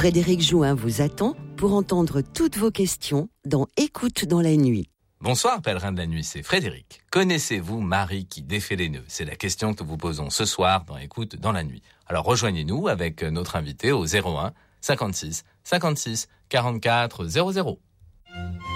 Frédéric Jouin vous attend pour entendre toutes vos questions dans Écoute dans la nuit. Bonsoir, pèlerins de la nuit, c'est Frédéric. Connaissez-vous Marie qui défait les nœuds? C'est la question que nous vous posons ce soir dans Écoute dans la nuit. Alors rejoignez-nous avec notre invité au 01 56 56 44 00.